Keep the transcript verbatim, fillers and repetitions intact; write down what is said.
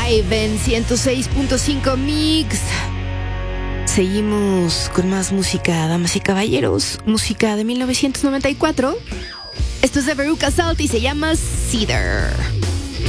Live en ciento seis punto cinco Mix. Seguimos con más música, damas y caballeros. Música de mil novecientos noventa y cuatro. Esto es de Veruca Salt y se llama Cedar.